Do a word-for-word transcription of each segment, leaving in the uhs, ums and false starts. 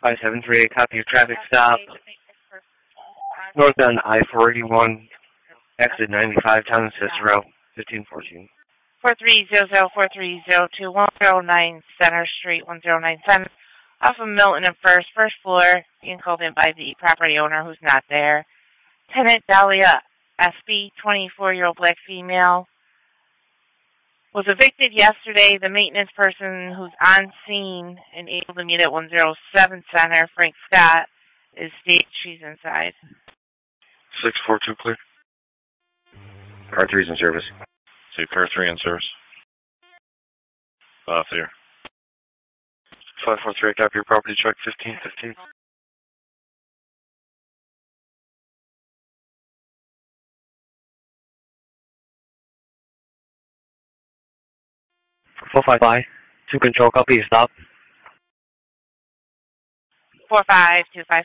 five seven three, copy of traffic stop. Northbound I forty-one, exit ninety-five, Town Cicero, fifteen fourteen. four three zero zero four three zero two one zero nine Center Street, one zero nine seven. Off of Milton and First, first floor, being called in by the property owner who's not there. Tenant Dahlia S B, twenty-four-year-old black female, was evicted yesterday. The maintenance person who's on scene and able to meet at one oh seven Center, Frank Scott, is stated she's inside. six four two clear. Car three's in service. See, car three in service. Off there. five four three, copy your property check, fifteen fifteen. four five five, two control, copy, stop. four five two five.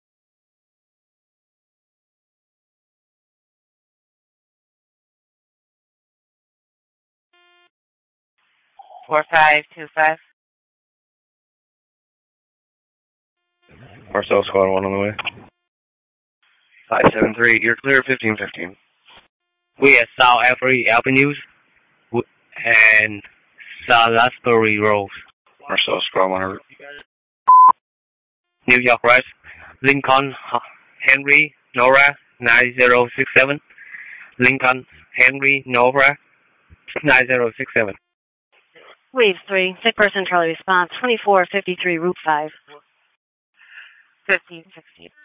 four five two five. Marcel Squad one on the way. five seven three, you're clear, fifteen fifteen. We at South Avery Avenues and Salisbury Road. Marcel Squad one hundred. New York West, Lincoln Henry Nora nine zero six seven. Lincoln Henry Nora nine zero six seven. Wave three, sick person Charlie response, twenty-four fifty-three Route five. fifteen sixteen.